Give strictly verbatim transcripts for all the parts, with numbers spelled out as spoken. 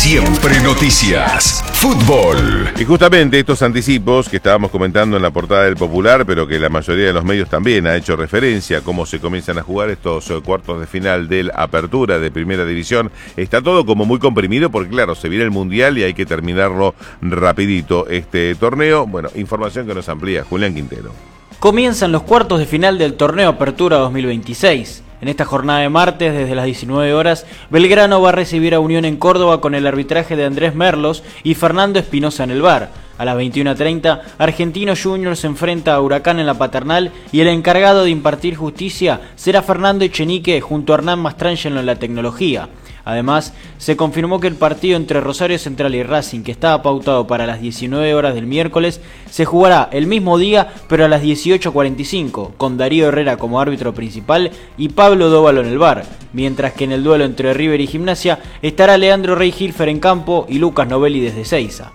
Siempre noticias. Fútbol. Y justamente estos anticipos que estábamos comentando en la portada del Popular, pero que la mayoría de los medios también ha hecho referencia a cómo se comienzan a jugar estos cuartos de final del Apertura de Primera División, está todo como muy comprimido porque claro, se viene el Mundial y hay que terminarlo rapidito este torneo. Bueno, información que nos amplía Julián Quintero. Comienzan los cuartos de final del torneo Apertura dos mil veintiséis. En esta jornada de martes, desde las diecinueve horas, Belgrano va a recibir a Unión en Córdoba con el arbitraje de Andrés Merlos y Fernando Espinosa en el V A R. A las veintiuna treinta, Argentino Juniors se enfrenta a Huracán en la Paternal y el encargado de impartir justicia será Fernando Echenique junto a Hernán Mastrangelo en la tecnología. Además, se confirmó que el partido entre Rosario Central y Racing, que estaba pautado para las diecinueve horas del miércoles, se jugará el mismo día, pero a las dieciocho cuarenta y cinco, con Darío Herrera como árbitro principal y Pablo Dóvalo en el V A R, mientras que en el duelo entre River y Gimnasia estará Leandro Rey Hilfer en campo y Lucas Novelli desde Ezeiza.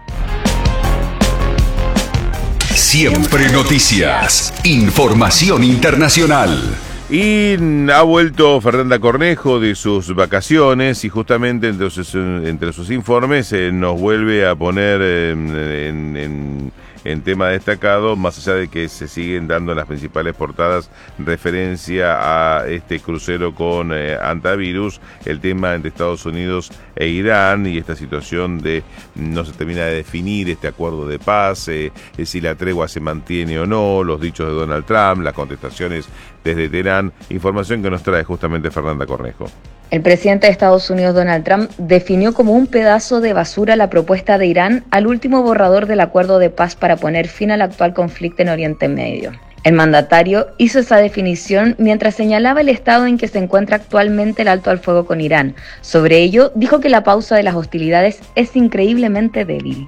Siempre noticias. Información internacional. Y ha vuelto Fernanda Cornejo de sus vacaciones y justamente entre sus, entre sus informes eh, nos vuelve a poner eh, en, en, en tema destacado, más allá de que se siguen dando en las principales portadas referencia a este crucero con eh, antivirus, el tema entre Estados Unidos e Irán y esta situación de no se termina de definir este acuerdo de paz, eh, si la tregua se mantiene o no, los dichos de Donald Trump, las contestaciones desde Teherán, información que nos trae justamente Fernanda Cornejo. El presidente de Estados Unidos, Donald Trump, definió como un pedazo de basura la propuesta de Irán al último borrador del acuerdo de paz para poner fin al actual conflicto en Oriente Medio. El mandatario hizo esa definición mientras señalaba el estado en que se encuentra actualmente el alto al fuego con Irán. Sobre ello, dijo que la pausa de las hostilidades es increíblemente débil.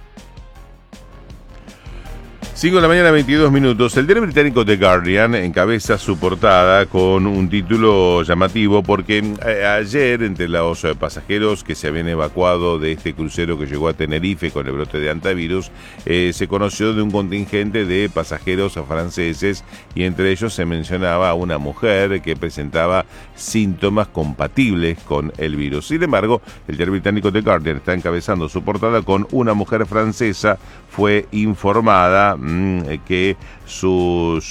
cinco de la mañana, veintidós minutos. El diario británico The Guardian encabeza su portada con un título llamativo porque eh, ayer, entre los eh, pasajeros que se habían evacuado de este crucero que llegó a Tenerife con el brote de antivirus, eh, se conoció de un contingente de pasajeros franceses y entre ellos se mencionaba a una mujer que presentaba síntomas compatibles con el virus. Sin embargo, el diario británico The Guardian está encabezando su portada con una mujer francesa fue informada que sus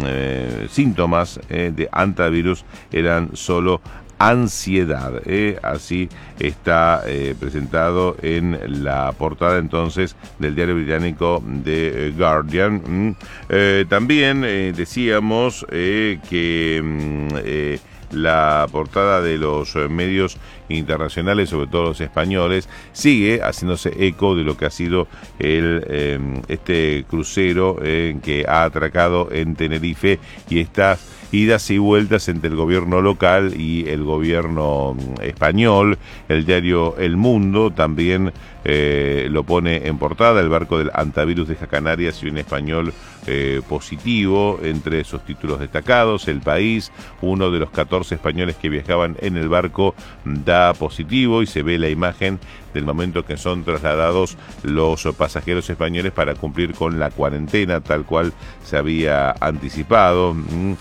eh, síntomas eh, de antivirus eran solo ansiedad. Eh. Así está eh, presentado en la portada entonces del diario británico The Guardian. Mm. Eh, también eh, decíamos eh, que mm, eh, la portada de los medios internacionales, sobre todo los españoles, sigue haciéndose eco de lo que ha sido el eh, este crucero eh, que ha atracado en Tenerife y estas idas y vueltas entre el gobierno local y el gobierno español. El diario El Mundo también eh, lo pone en portada. El barco del antivirus deja Canarias y un español eh, positivo entre sus títulos destacados. El País, uno de los catorce españoles que viajaban en el barco, da positivo y se ve la imagen del momento que son trasladados los pasajeros españoles para cumplir con la cuarentena tal cual se había anticipado.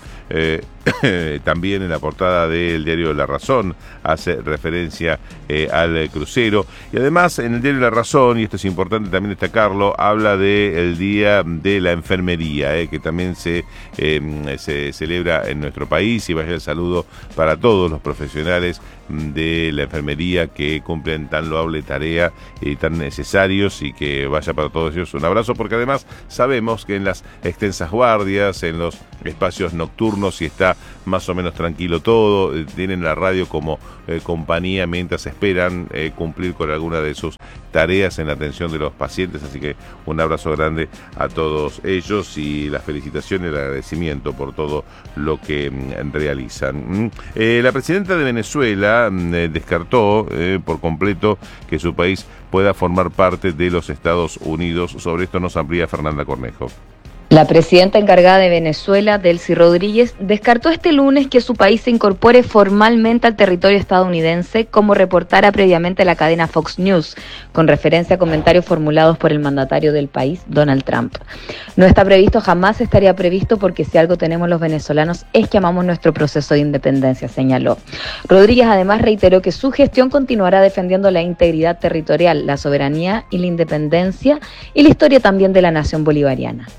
Eh, también en la portada del diario La Razón hace referencia eh, al crucero y además en el diario La Razón, y esto es importante también destacarlo, habla del Día de la Enfermería eh, que también se, eh, se celebra en nuestro país, y vaya el saludo para todos los profesionales de la enfermería que cumplen tan loable tarea y tan necesarios, y que vaya para todos ellos un abrazo, porque además sabemos que en las extensas guardias, en los espacios nocturnos, si está más o menos tranquilo todo, eh, tienen la radio como eh, compañía mientras esperan eh, cumplir con alguna de sus tareas en la atención de los pacientes, así que un abrazo grande a todos ellos y las felicitaciones y el agradecimiento por todo lo que mm, realizan. Mm. Eh, la presidenta de Venezuela mm, eh, descartó eh, por completo que su país pueda formar parte de los Estados Unidos. Sobre esto nos amplía Fernanda Cornejo. La presidenta encargada de Venezuela, Delcy Rodríguez, descartó este lunes que su país se incorpore formalmente al territorio estadounidense, como reportara previamente la cadena Fox News, con referencia a comentarios formulados por el mandatario del país, Donald Trump. No está previsto, jamás estaría previsto, porque si algo tenemos los venezolanos es que amamos nuestro proceso de independencia, señaló. Rodríguez además reiteró que su gestión continuará defendiendo la integridad territorial, la soberanía y la independencia y la historia también de la nación bolivariana.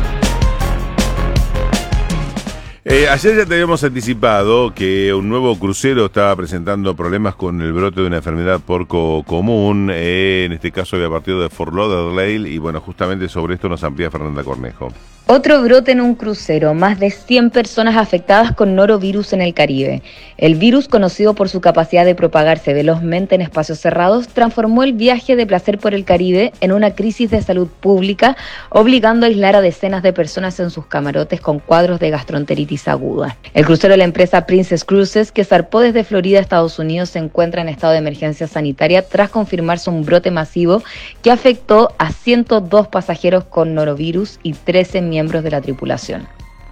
Eh, ayer ya te habíamos anticipado que un nuevo crucero estaba presentando problemas con el brote de una enfermedad porco común, eh, en este caso había partido de Fort Lauderdale, y bueno, justamente sobre esto nos amplía Fernanda Cornejo. Otro brote en un crucero, más de cien personas afectadas con norovirus en el Caribe. El virus, conocido por su capacidad de propagarse velozmente en espacios cerrados, transformó el viaje de placer por el Caribe en una crisis de salud pública, obligando a aislar a decenas de personas en sus camarotes con cuadros de gastroenteritis aguda. El crucero de la empresa Princess Cruises, que zarpó desde Florida, Estados Unidos, se encuentra en estado de emergencia sanitaria tras confirmarse un brote masivo que afectó a ciento dos pasajeros con norovirus y trece miembros miembros de la tripulación.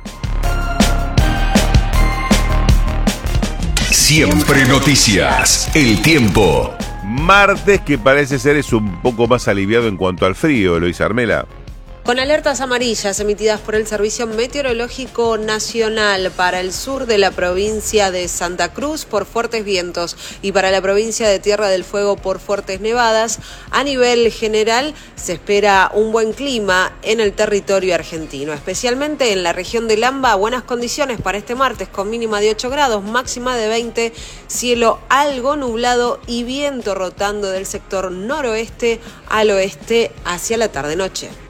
Siempre noticias. El tiempo. Martes, que parece ser es un poco más aliviado en cuanto al frío, Luis Armela. Con alertas amarillas emitidas por el Servicio Meteorológico Nacional para el sur de la provincia de Santa Cruz por fuertes vientos y para la provincia de Tierra del Fuego por fuertes nevadas, a nivel general se espera un buen clima en el territorio argentino, especialmente en la región del AMBA. Buenas condiciones para este martes con mínima de ocho grados, máxima de veinte, cielo algo nublado y viento rotando del sector noroeste al oeste hacia la tarde-noche.